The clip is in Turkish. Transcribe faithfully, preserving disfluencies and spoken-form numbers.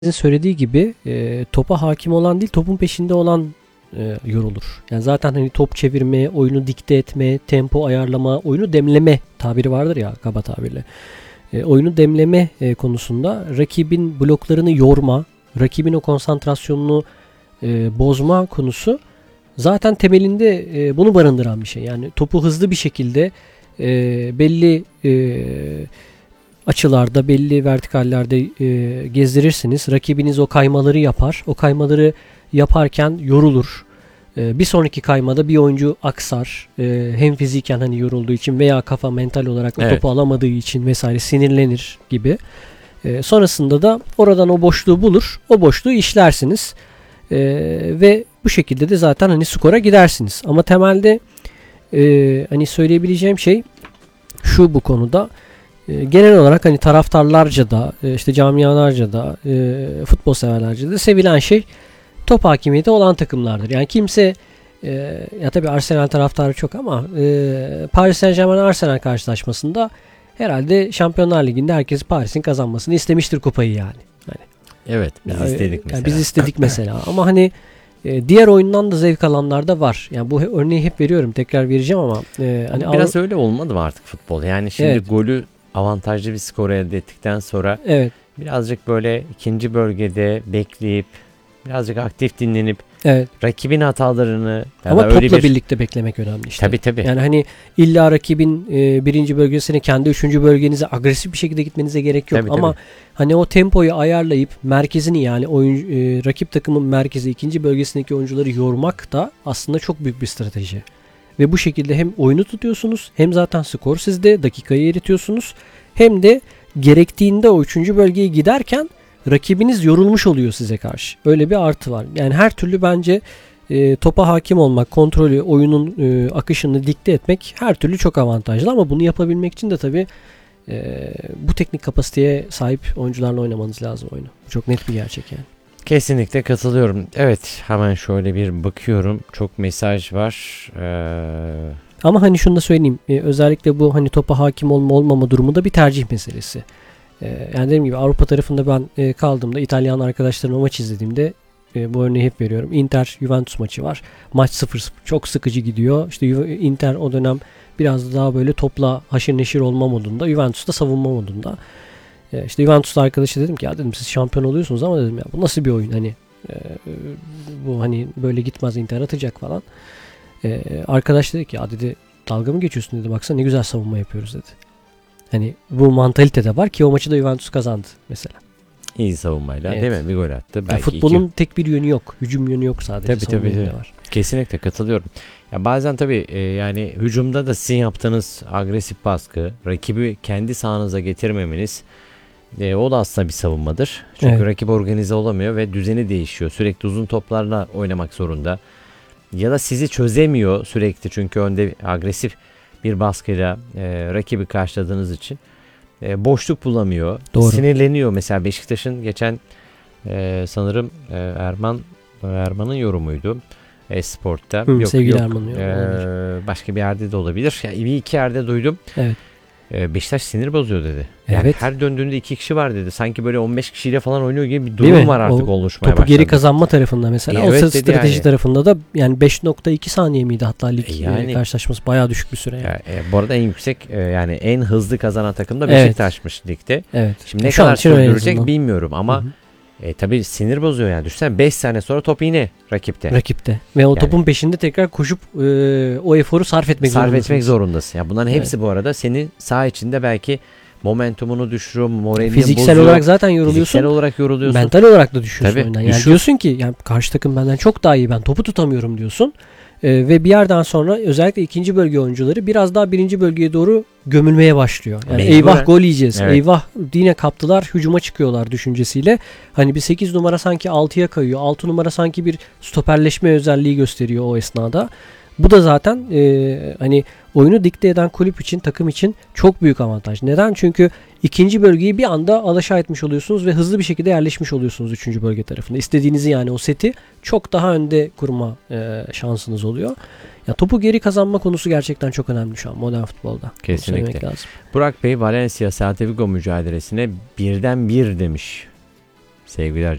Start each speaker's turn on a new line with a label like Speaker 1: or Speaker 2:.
Speaker 1: söylediği gibi e, topa hakim olan değil, topun peşinde olan e, yorulur. Yani zaten hani top çevirme, oyunu dikte etme, tempo ayarlama, oyunu demleme tabiri vardır ya, kaba tabirle. E, oyunu demleme e, konusunda rakibin bloklarını yorma, rakibin o konsantrasyonunu e, bozma konusu zaten temelinde e, bunu barındıran bir şey. Yani topu hızlı bir şekilde e, belli e, açılarda, belli vertikallerde e, gezdirirsiniz. Rakibiniz o kaymaları yapar. O kaymaları yaparken yorulur. E, bir sonraki kaymada bir oyuncu aksar. E, hem fiziken hani yorulduğu için veya kafa mental olarak o
Speaker 2: Evet.
Speaker 1: topu alamadığı için vesaire sinirlenir gibi. E, sonrasında da oradan o boşluğu bulur. O boşluğu işlersiniz. E, ve bu şekilde de zaten hani skora gidersiniz. Ama temelde e, hani söyleyebileceğim şey şu bu konuda. Genel olarak hani taraftarlarca da işte camialarca da futbol severlerce de sevilen şey top hakimiyeti olan takımlardır. Yani kimse ya tabii Arsenal taraftarı çok ama Paris Saint-Germain Arsenal karşılaşmasında herhalde Şampiyonlar Ligi'nde herkes Paris'in kazanmasını istemiştir kupayı yani. Hani,
Speaker 2: Evet, biz
Speaker 1: yani,
Speaker 2: istedik mesela.
Speaker 1: Yani biz istedik mesela ama hani diğer oyundan da zevk alanlar da var. Yani bu örneği hep veriyorum, tekrar vereceğim ama e, hani
Speaker 2: Ama biraz
Speaker 1: Avru-
Speaker 2: öyle olmadı mı artık futbol? Yani şimdi
Speaker 1: Evet.
Speaker 2: golü avantajlı bir skor elde ettikten sonra
Speaker 1: evet.
Speaker 2: birazcık böyle ikinci bölgede bekleyip birazcık aktif dinlenip
Speaker 1: Evet.
Speaker 2: rakibin hatalarını ya
Speaker 1: Ama
Speaker 2: da öyle
Speaker 1: topla
Speaker 2: bir...
Speaker 1: birlikte beklemek önemli işte.
Speaker 2: Tabii tabii.
Speaker 1: Yani hani illa rakibin e, birinci bölgesine, kendi üçüncü bölgenize agresif bir şekilde gitmenize gerek yok.
Speaker 2: Tabii,
Speaker 1: Ama
Speaker 2: tabii.
Speaker 1: hani o tempoyu ayarlayıp merkezini, yani oyun, e, rakip takımın merkezi, ikinci bölgesindeki oyuncuları yormak da aslında çok büyük bir strateji. Ve bu şekilde hem oyunu tutuyorsunuz, hem zaten skor sizde, dakikayı eritiyorsunuz, hem de gerektiğinde o üçüncü bölgeye giderken rakibiniz yorulmuş oluyor size karşı. Öyle bir artı var. Yani her türlü bence e, topa hakim olmak, kontrolü, oyunun e, akışını dikte etmek her türlü çok avantajlı, ama bunu yapabilmek için de tabii e, bu teknik kapasiteye sahip oyuncularla oynamanız lazım oyunu. Bu çok net bir gerçek yani.
Speaker 2: Kesinlikle katılıyorum. Evet, hemen şöyle bir bakıyorum. Çok mesaj var. Ee...
Speaker 1: Ama hani şunu da söyleyeyim. E, özellikle bu hani topa hakim olma olmama durumu da bir tercih meselesi. E, yani dediğim gibi Avrupa tarafında ben e, kaldığımda, İtalyan arkadaşlarımla maç izlediğimde e, bu örneği hep veriyorum. Inter Juventus maçı var. Maç sıfır sıfır. Çok sıkıcı gidiyor. İşte Inter o dönem biraz daha böyle topla haşır neşir olma modunda. Juventus da savunma modunda. E, işte Juventus'ta arkadaşa dedim ki, ya dedim siz şampiyon oluyorsunuz ama dedim ya bu nasıl bir oyun, hani e, bu hani böyle gitmez, Inter atacak falan. E, arkadaş dedi ki, ya dedi dalga mı geçiyorsun dedi, baksana ne güzel savunma yapıyoruz dedi. Hani bu mantalite de var ki o maçı da Juventus kazandı mesela.
Speaker 2: İyi savunmayla,
Speaker 1: Evet.
Speaker 2: değil mi? Bir gol attı. Belki
Speaker 1: Yani futbolun
Speaker 2: iki.
Speaker 1: tek bir yönü yok. Hücum yönü yok sadece.
Speaker 2: Tabii,
Speaker 1: savunma
Speaker 2: tabii,
Speaker 1: yönü
Speaker 2: tabii.
Speaker 1: de var.
Speaker 2: Kesinlikle katılıyorum. Ya bazen tabii e, yani hücumda da sizin yaptığınız agresif baskı, rakibi kendi sahanıza getirmemeniz, e, o da aslında bir savunmadır. Çünkü
Speaker 1: Evet.
Speaker 2: rakip organize olamıyor ve düzeni değişiyor. Sürekli uzun toplarla oynamak zorunda. Ya da sizi çözemiyor sürekli, çünkü önde agresif bir baskıyla e, rakibi karşıladığınız için e, boşluk bulamıyor.
Speaker 1: Doğru.
Speaker 2: Sinirleniyor. Mesela Beşiktaş'ın geçen e, sanırım e, Erman Erman'ın yorumuydu. Esport'ta.
Speaker 1: Hı,
Speaker 2: yok
Speaker 1: sevgili
Speaker 2: yok.
Speaker 1: Erman'ın yorumu olabilir.
Speaker 2: E, başka bir yerde de olabilir. Yani bir iki yerde duydum.
Speaker 1: Evet.
Speaker 2: E, Beşiktaş sinir bozuyor dedi. Yani
Speaker 1: Evet.
Speaker 2: her döndüğünde iki kişi var dedi. Sanki böyle on beş kişiyle falan oynuyor gibi bir
Speaker 1: Değil
Speaker 2: durum
Speaker 1: mi?
Speaker 2: var artık
Speaker 1: O
Speaker 2: oluşmaya
Speaker 1: topu
Speaker 2: başladı.
Speaker 1: geri kazanma tarafında mesela.
Speaker 2: E,
Speaker 1: o
Speaker 2: evet
Speaker 1: sırada
Speaker 2: dedi
Speaker 1: strateji
Speaker 2: yani.
Speaker 1: tarafında da yani beş nokta iki saniye miydi hatta lig
Speaker 2: E, yani.
Speaker 1: e, karşılaşması bayağı düşük bir süre. Yani.
Speaker 2: Ya, e, bu arada en yüksek e, yani en hızlı kazanan takım da
Speaker 1: Evet.
Speaker 2: Beşiktaş'mış ligde.
Speaker 1: Evet.
Speaker 2: Şimdi ne
Speaker 1: E, şu an
Speaker 2: kadar
Speaker 1: için öyle en
Speaker 2: sürdürecek
Speaker 1: azından.
Speaker 2: bilmiyorum ama
Speaker 1: Hı hı.
Speaker 2: e, tabii sinir bozuyor yani. Düşünsene beş saniye sonra top yine rakipte.
Speaker 1: Rakipte. Ve o
Speaker 2: Yani.
Speaker 1: topun peşinde tekrar koşup e, o eforu sarf etmek
Speaker 2: Sarf
Speaker 1: zorundasınız.
Speaker 2: etmek zorundasın. Ya bunların hepsi bu arada senin saha içinde belki momentumunu düşürüyor, moralini
Speaker 1: Fiziksel
Speaker 2: bozuyor.
Speaker 1: olarak zaten yoruluyorsun.
Speaker 2: Fiziksel olarak yoruluyorsun.
Speaker 1: Mental olarak da düşüyorsun
Speaker 2: Tabii,
Speaker 1: oyundan. Yani
Speaker 2: düşüyorsun.
Speaker 1: diyorsun ki yani karşı takım benden çok daha iyi, ben topu tutamıyorum diyorsun. Ee, ve bir yerden sonra özellikle ikinci bölge oyuncuları biraz daha birinci bölgeye doğru gömülmeye başlıyor. Yani
Speaker 2: Mecburen.
Speaker 1: eyvah gol yiyeceğiz.
Speaker 2: Evet.
Speaker 1: Eyvah yine kaptılar, hücuma çıkıyorlar düşüncesiyle. Hani bir sekiz numara sanki altıya kayıyor. altı numara sanki bir stoperleşme özelliği gösteriyor o esnada. Bu da zaten e, hani oyunu dikte eden kulüp için, takım için çok büyük avantaj. Neden? Çünkü ikinci bölgeyi bir anda alaşağı etmiş oluyorsunuz ve hızlı bir şekilde yerleşmiş oluyorsunuz üçüncü bölge tarafında. İstediğinizi, yani o seti çok daha önde kurma e, şansınız oluyor. Ya topu geri kazanma konusu gerçekten çok önemli şu an modern futbolda.
Speaker 2: Kesinlikle.
Speaker 1: Lazım.
Speaker 2: Burak Bey, Valencia Celta Vigo mücadelesine birden bir demiş Sevgiler.